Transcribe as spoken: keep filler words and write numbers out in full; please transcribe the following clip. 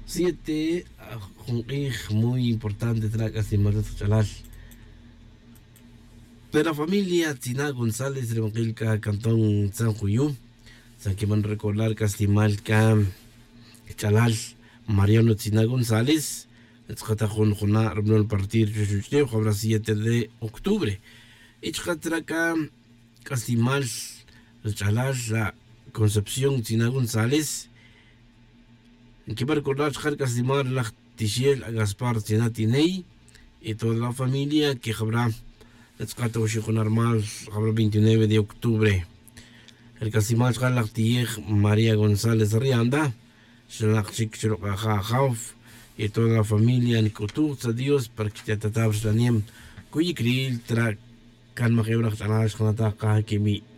Siete, un hijo muy importante, tracas y más chalal. De la familia Tina González de Banquilca, Cantón San Juyú, San que van a recordar Castimalca, Chalal, Mariano Tina González, Etzcatajón Jona, Rabno el Partido Chuchucheo, habrá siete de octubre. Etzcatraca, Castimal, Chalal, la Concepción Tina González, que va a recordar Castimar, la Tichiel, Gaspar Tina Tinei, y toda la familia que habrá. Etzcata Oshikon Armal, habrá veintinueve de octubre. El Castimal Jalactiej, María González Rianda, Shalachik Shrokajauf, y toda la familia Nicotu, Dios, para que te tatabs la niem, Kuyikril, Tra, Kan Mahebrach Talash, Kanataka, Kimi.